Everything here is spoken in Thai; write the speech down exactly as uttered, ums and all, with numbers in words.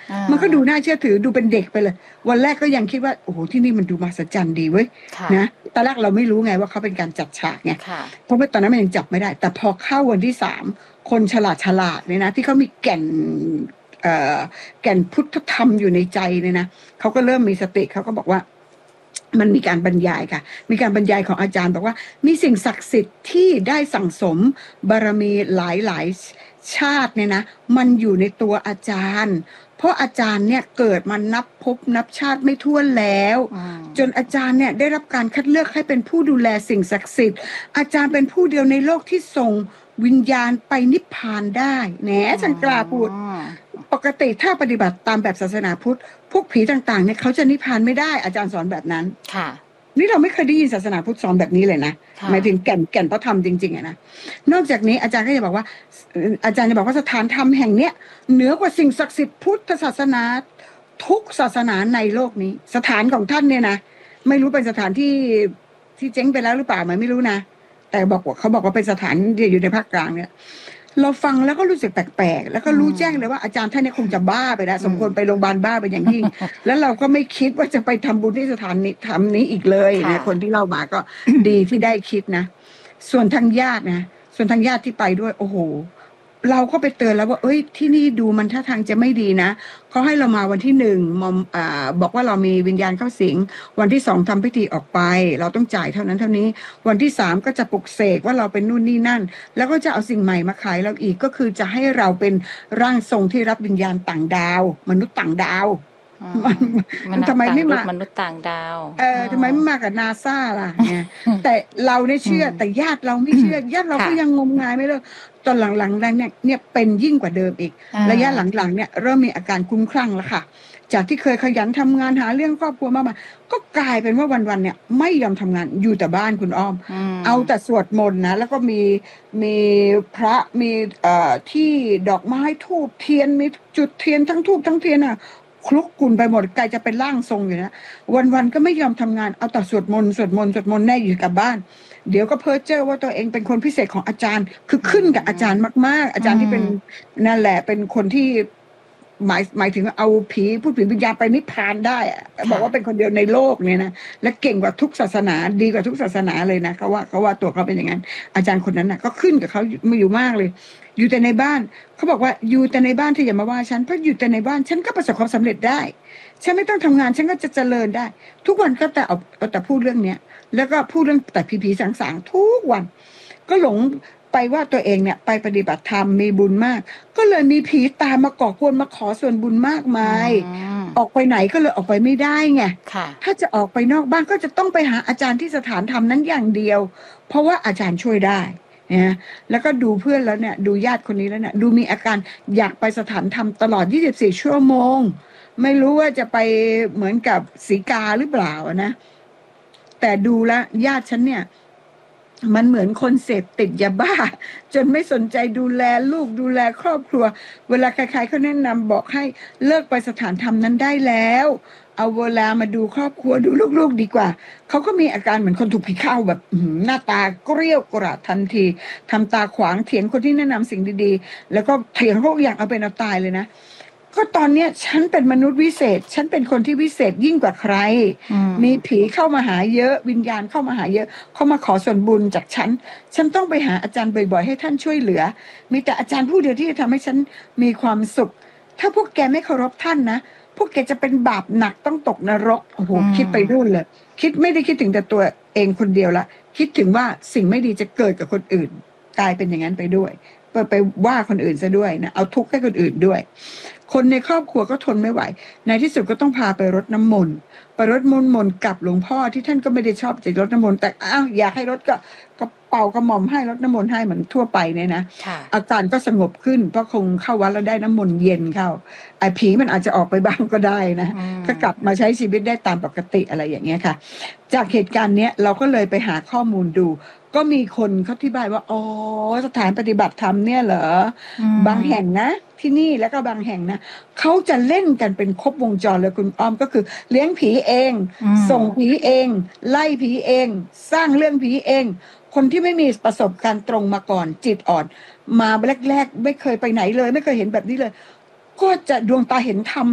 มันก็ดูน่าเชื่อถือดูเป็นเด็กไปเลยวันแรกก็ยังคิดว่าโอ้โหที่นี่มันดูมหัศจรรย์ดีเว้ยนะตอนแรกเราไม่รู้ไงว่าเขาเป็นการจัดฉากไงเพราะว่าตอนนั้นมันยังจับไม่ได้แต่พอเข้าวันที่สามคนฉลาดฉลาดเนี่ยนะที่เขามีแก่นเอ่อแก่นพุทธธรรมอยู่ในใจเนี่ยนะเขาก็เริ่มมีสติเขาก็บอกว่ามันมีการบรรยายค่ะมีการบรรยายของอาจารย์บอกว่ามีสิ่งศักดิ์สิทธิ์ที่ได้สั่งสมบารมีหลายหลายชาติเนี่ยนะมันอยู่ในตัวอาจารย์เพราะอาจารย์เนี่ยเกิดมานับภพนับชาติไม่ถ้วนแล้วจนอาจารย์เนี่ยได้รับการคัดเลือกให้เป็นผู้ดูแลสิ่งศักดิ์สิทธิ์อาจารย์เป็นผู้เดียวในโลกที่ส่งวิญญาณไปนิพพานได้แหนฉันกล้าพูดปกติถ้าปฏิบัติตามแบบศาสนาพุทธพวกผีต่างๆเนี่ยเขาจะนิพพานไม่ได้อาจารย์สอนแบบนั้นค่ะนี่เราไม่เคยได้ยินศาสนาพุทธสอนแบบนี้เลยนะหมายถึงแก่นแก่นพระธรรมจริงๆอะนะนอกจากนี้อาจารย์ก็จะบอกว่าอาจารย์จะบอกว่าสถานธรรมแห่งเนี้ยเหนือกว่าสิ่งศักดิ์สิทธิ์พุทธศาสนาทุกศาสนาในโลกนี้สถานของท่านเนี่ยนะไม่รู้เป็นสถานที่ที่เจ๊งไปแล้วหรือเปล่าไม่รู้นะแต่บอกว่าเขาบอกว่าเป็นสถานที่อยู่ในภาคกลางเนี่ยเราฟังแล้วก็รู้สึกแปลกๆแล้วก็รู้แจ้งเลยว่าอาจารย์ท่านนี้คงจะบ้าไปแล้วสมควรไปโรงพยาบาลบ้าไปอย่างยิ่งแล้วเราก็ไม่คิดว่าจะไปทำบุญที่สถานนี้ทำนี้อีกเลยนะคนที่เล่ามาก็ดีที่ได้คิดนะส่วนทางญาตินะส่วนทางญาติที่ไปด้วยโอ้โหเราก็ไปเตือนแล้วว่าเอ้ยที่นี่ดูมันท่าทางจะไม่ดีนะเขาให้เรามาวันที่หนึ่งมอมอ่าบอกว่าเรามีวิญญาณเข้าสิงวันที่สองทำพิธีออกไปเราต้องจ่ายเท่านั้นเท่านี้วันที่สามก็จะปลุกเสกว่าเราเป็นนู่นนี่นั่นแล้วก็จะเอาสิ่งใหม่มาขายเราอีกก็คือจะให้เราเป็นร่างทรงที่รับวิญญาณต่างดาวมนุษย์ต่างดาวมันทำไมไม่มามนุษย์ต่างดาวเออทำไมไม่มากับนาซาล่ะเนี่ยแต่เราเนี่ยเชื่อแต่ญาติเราไม่เชื่อญาติเราก็ยังงมงายไม่เลิกตอนหลังๆนั้นเนี่ยเนี่ยเป็นยิ่งกว่าเดิมอีกระยะหลังๆเนี่ยเริ่มมีอาการคุ้มคลั่งแล้วค่ะจากที่เคยขยันทำงานหาเรื่องครอบครัวมากมาก็กลายเป็นว่าวันๆเนี่ยไม่ยอมทำงานอยู่แต่บ้านคุณอ้อมเอาแต่สวดมนต์นะแล้วก็มีมีพระมีเอ่อที่ดอกไม้ธูปเทียนมีจุดเทียนทั้งธูปทั้งเทียนอ่ะคลุกกุ่นไปหมดกลายจะเป็นร่างทรงอยู่นะวันๆก็ไม่ยอมทำงานเอาแต่สวดมนต์สวดมนต์สวดมนต์แน่อยู่กับบ้านเดี๋ยวก็เพ้อเจ้อว่าตัวเองเป็นคนพิเศษของอาจารย์คือขึ้นกับอาจารย์มากๆอาจารย์ที่เป็นนั่นแหละเป็นคนที่หมายหมายถึงเอาผีพูดผีวิญญาณไปนิพพานได้บอกว่าเป็นคนเดียวในโลกเนี่ยนะและเก่งกว่าทุกศาสนาดีกว่าทุกศาสนาเลยนะเขาว่าเขาว่าตัวเขาเป็นอย่างนั้นอาจารย์คนนั้นน่ะก็ขึ้นกับเขามาอยู่มากเลยอยู่แต่ในบ้านเขาบอกว่าอยู่แต่ในบ้านที่อย่ามาว่าฉันเพราะอยู่แต่ในบ้านฉันก็ประสบความสำเร็จได้ฉันไม่ต้องทำงานฉันก็จะเจริญได้ทุกวันก็แต่เอาเอาแต่พูดเรื่องเนี้ยแล้วก็พูดเรื่องแต่ผีๆสางๆทุกวันก็หลงไปว่าตัวเองเนี่ยไปปฏิบัติธรรมมีบุญมากก็เลยมีผีตามมาก่อกวนมาขอส่วนบุญมากมายออกไปไหนก็เลยออกไปไม่ได้ไงถ้าจะออกไปนอกบ้านก็จะต้องไปหาอาจารย์ที่สถานธรรมนั้นอย่างเดียวเพราะว่าอาจารย์ช่วยได้นะแล้วก็ดูเพื่อนแล้วเนี่ยดูญาติคนนี้แล้วเนี่ยดูมีอาการอยากไปสถานธรรมตลอดยี่สิบสี่ชั่วโมงไม่รู้ว่าจะไปเหมือนกับสีกาหรือเปล่านะแต่ดูแลญาติฉันเนี่ยมันเหมือนคนเสพติดยาบ้าจนไม่สนใจดูแลลูกดูแลครอบครัวเวลาใครๆเขาแนะนำบอกให้เลิกไปสถานธรรมนั้นได้แล้วเอาเวลามาดูครอบครัวดูลูกๆดีกว่าเขาก็มีอาการเหมือนคนถูกผีเข้าแบบหน้าตาเกรี้ยวกราดทันทีทำตาขวางเถียงคนที่แนะนำสิ่งดีๆแล้วก็เถียงเขาอย่างเอาเป็นเอาตายเลยนะก็ตอนเนี้ยฉันเป็นมนุษย์วิเศษฉันเป็นคนที่วิเศษยิ่งกว่าใครมีผีเข้ามาหาเยอะวิญญาณเข้ามาหาเยอะเข้ามาขอส่วนบุญจากฉันฉันต้องไปหาอาจารย์บ่อยๆให้ท่านช่วยเหลือมีแต่อาจารย์ผู้เดียวที่จะทำให้ฉันมีความสุขถ้าพวกแกไม่เคารพท่านนะพวกแกจะเป็นบาปหนักต้องตกนรกโอ้โหคิดไปรุ่นเลยคิดไม่ได้คิดถึงแต่ตัวเองคนเดียวละคิดถึงว่าสิ่งไม่ดีจะเกิดกับคนอื่นกลายเป็นอย่างนั้นไปด้วยไปไปว่าคนอื่นซะด้วยนะเอาทุกข์ให้คนอื่นด้วยคนในครอบครัวก็ทนไม่ไหวในที่สุดก็ต้องพาไปรดน้ำมนต์ไปรดมนต์มนต์กับหลวงพ่อที่ท่านก็ไม่ได้ชอบจะรดน้ำมนต์แต่อ้าวอยากให้รดก็ก็เป่ากระหม่อมให้รดน้ำมนต์ให้เหมือนทั่วไปเนี่ยนะอาการก็สงบขึ้นเพราะคงเข้าวัดแล้วได้น้ำมนต์เย็นเข้าไอ้ผีมันอาจจะออกไปบ้างก็ได้นะก็กลับมาใช้ชีวิตได้ตามปกติอะไรอย่างเงี้ยค่ะจากเหตุการณ์เนี้ยเราก็เลยไปหาข้อมูลดูก็มีคนเขาอธิบายว่าอ๋อสถานปฏิบัติธรรมเนี่ยเหรอบางแห่งนะที่นี่แล้วก็บางแห่งนะเขาจะเล่นกันเป็นครบวงจรเลยคุณอ้อมก็คือเลี้ยงผีเองส่งผีเองไล่ผีเองสร้างเรื่องผีเองคนที่ไม่มีประสบการณ์ตรงมาก่อนจิตอ่อนมาแรกๆไม่เคยไปไหนเลยไม่เคยเห็นแบบนี้เลยก็จะดวงตาเห็นธรรม